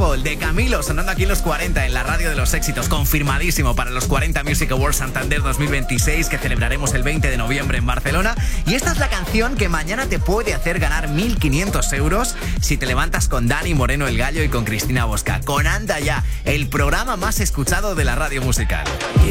Trouble de Camilo, sonando aquí en los 40 en la radio de los éxitos, confirmadísimo para los 40 Music Awards Santander 2026 que celebraremos el 20 de noviembre en Barcelona. Y esta es la canción que mañana te puede hacer ganar 1.500 euros si te levantas con Dani Moreno el Gallo y con Cristina Bosca, con Anda Ya, el programa más escuchado de la radio musical.